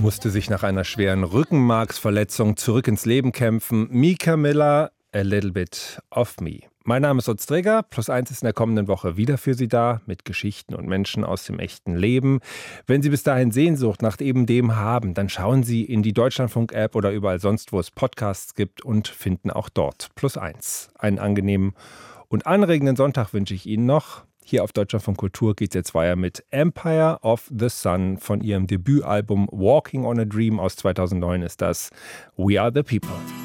musste sich nach einer schweren Rückenmarksverletzung zurück ins Leben kämpfen. Mika Miller, A Little Bit of Me. Mein Name ist Utz Dreger. Plus1 ist in der kommenden Woche wieder für Sie da mit Geschichten und Menschen aus dem echten Leben. Wenn Sie bis dahin Sehnsucht nach eben dem haben, dann schauen Sie in die Deutschlandfunk-App oder überall sonst, wo es Podcasts gibt und finden auch dort Plus1. Einen angenehmen und anregenden Sonntag wünsche ich Ihnen noch. Hier auf Deutschlandfunk Kultur geht es jetzt weiter mit Empire of the Sun von ihrem Debütalbum Walking on a Dream aus 2009 ist das We Are the People.